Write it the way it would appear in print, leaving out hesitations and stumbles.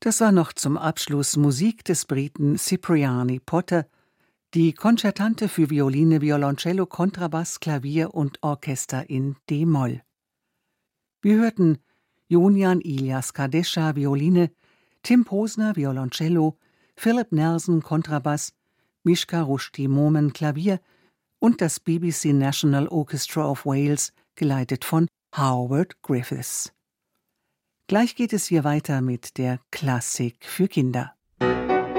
Das war noch zum Abschluss Musik des Briten Cipriani Potter, die Konzertante für Violine, Violoncello, Kontrabass, Klavier und Orchester in d-Moll. Wir hörten Jonian Ilias Kadesha Violine, Tim Posner Violoncello, Philip Nelson Kontrabass, Mishka Rushdie Momen Klavier und das BBC National Orchestra of Wales, geleitet von Howard Griffiths. Gleich geht es hier weiter mit der Klassik für Kinder.